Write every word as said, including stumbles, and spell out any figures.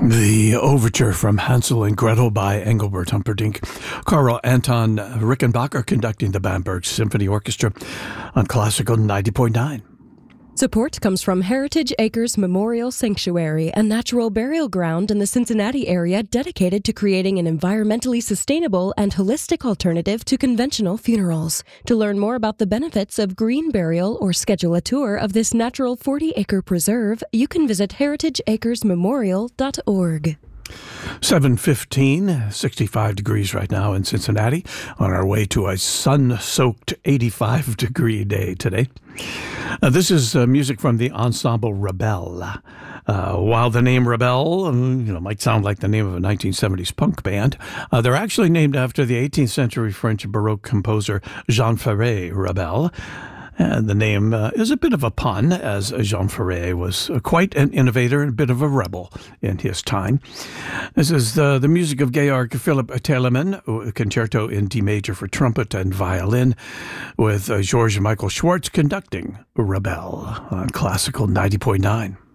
The overture from Hansel and Gretel by Engelbert Humperdinck. Karl Anton Rickenbacker conducting the Bamberg Symphony Orchestra on Classical ninety point nine. Support comes from Heritage Acres Memorial Sanctuary, a natural burial ground in the Cincinnati area dedicated to creating an environmentally sustainable and holistic alternative to conventional funerals. To learn more about the benefits of green burial or schedule a tour of this natural forty-acre preserve, you can visit heritage acres memorial dot org. seven fifteen, sixty-five degrees right now in Cincinnati, on our way to a sun-soaked eighty-five degree day today. Uh, this is uh, music from the ensemble Rebelle. Uh, while the name Rebelle um, you know, might sound like the name of a nineteen seventies punk band, uh, they're actually named after the eighteenth century French Baroque composer Jean Ferré Rebelle. And the name uh, is a bit of a pun, as Jean Ferré was uh, quite an innovator and a bit of a rebel in his time. This is the, the music of Georg Philipp Telemann, a concerto in D major for trumpet and violin, with uh, George Michael Schwartz conducting Rebelle on Classical ninety point nine.